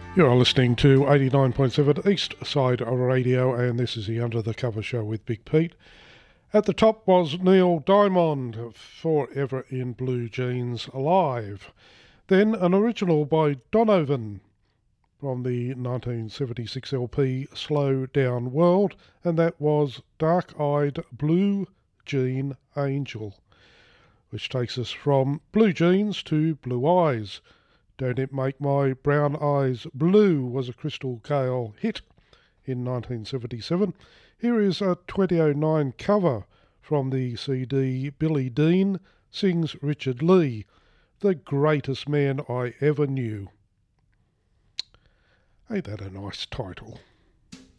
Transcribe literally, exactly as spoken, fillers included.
You're listening to eighty-nine point seven East Side Radio, and this is the Under the Cover Show with Big Pete. At the top was Neil Diamond, Forever in Blue Jeans, Alive. Then an original by Donovan from the nineteen seventy-six L P Slow Down World, and that was Dark Eyed Blue Jean Angel, which takes us from Blue Jeans to Blue Eyes. Don't It Make My Brown Eyes Blue was a Crystal Gale hit in nineteen seventy-seven. Here is a twenty oh nine cover from the C D Billy Dean Sings Richard Lee, The Greatest Man I Ever Knew. Ain't that a nice title?